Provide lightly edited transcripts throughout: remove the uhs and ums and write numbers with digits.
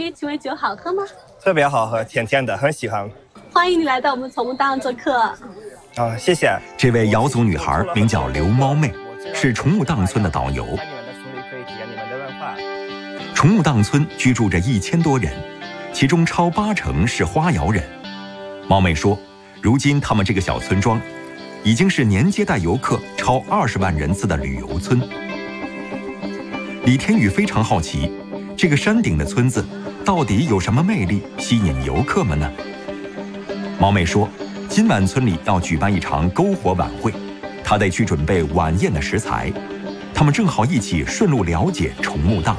西，请问酒好喝吗？ 特别好喝，甜甜的，很喜欢。 欢迎你来到我们从木档做客。 谢谢。 这位瑶族女孩名叫刘猫妹，是崇木档村的导游。崇木档村居住着1000多人，其中超80%是花瑶人。猫妹说，如今他们这个小村庄已经是年接待游客超20万人次的旅游村。李天宇非常好奇，这个山顶的村子到底有什么魅力吸引游客们呢？猫妹说，今晚村里要举办一场篝火晚会，她得去准备晚宴的食材。他们正好一起顺路了解崇木档。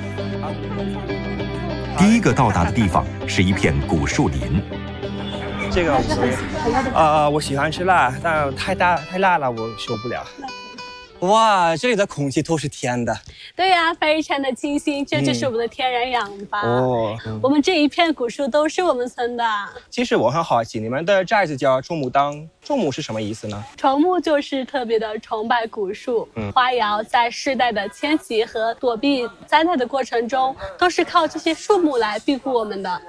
第一个到达的地方是一片古树林。 这个我喜欢吃辣，但太辣了，我受不了。 哇，这里的空气都是甜的。 对呀，非常的清新，这就是我们的天然氧吧。我们这一片古树都是我们村的。 其实我很好奇，你们的寨子叫崇木档，崇木是什么意思呢？ 崇木就是特别的崇拜古树。花瑶在世代的迁徙和躲避灾难的过程中，都是靠这些树木来庇护我们的。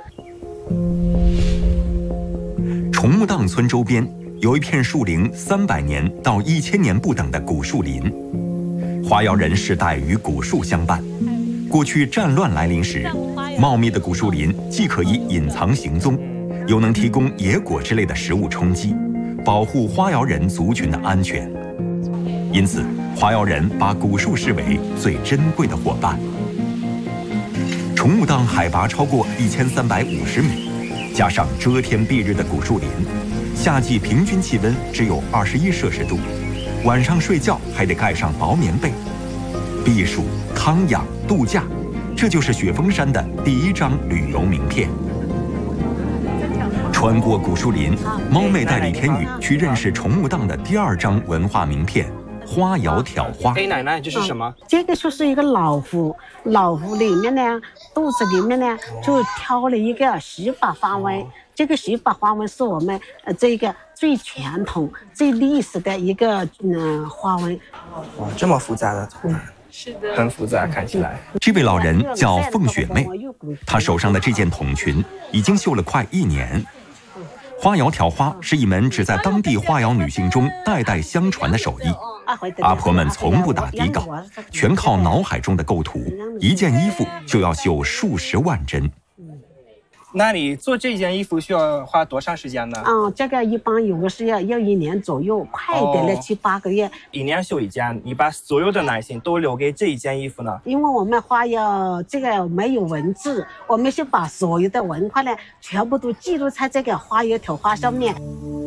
崇木档村周边有一片树龄300年到1000年不等的古树林，花瑶人世代与古树相伴。过去战乱来临时，茂密的古树林既可以隐藏行踪，又能提供野果之类的食物充饥，保护花瑶人族群的安全。因此，花瑶人把古树视为最珍贵的伙伴。崇木档海拔超过1350米，加上遮天蔽日的古树林，夏季平均气温只有21摄氏度，晚上睡觉还得盖上薄棉被。避暑、康养、度假，这就是雪峰山的第一张旅游名片。穿过古树林，猫妹带李天宇去认识崇木档的第2张文化名片——花瑶挑花。 奶奶，这是什么？ 这个就是一个老虎，老虎里面呢，肚子里面呢就挑了一个洗发花纹。这个洗发花纹是我们这个最传统、最历史的一个花纹。 哇，这么复杂的， 是的， 很复杂，看起来。 这位老人叫凤雪妹，她手上的这件筒裙已经绣了快1年。花瑶挑花是一门只在当地花瑶女性中代代相传的手艺。阿婆们从不打底稿，全靠脑海中的构图，一件衣服就要绣数十万针。 那你做这件衣服需要花多长时间呢？ 这个一般有个是要1年左右，快一点的7、8个月。 1年绣一件，你把所有的耐心都留给这一件衣服呢？ 因为我们花瑶这个没有文字，我们是把所有的文化呢全部都记录在这个花瑶挑花上面。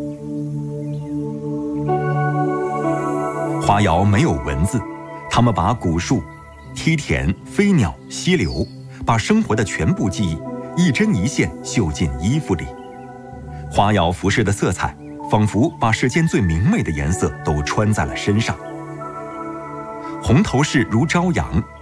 花瑶没有文字，他们把古树、梯田、飞鸟、溪流，把生活的全部记忆一针一线绣进衣服里。花瑶服饰的色彩仿佛把世间最明媚的颜色都穿在了身上。红头饰如朝阳，